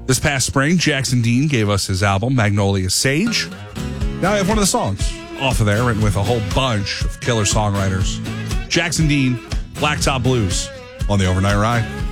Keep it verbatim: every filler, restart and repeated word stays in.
This past spring, Jackson Dean gave us his album, Magnolia Sage. Now I have one of the songs off of there, written with a whole bunch of killer songwriters. Jackson Dean, Blacktop Blues, on the Overnight Ride.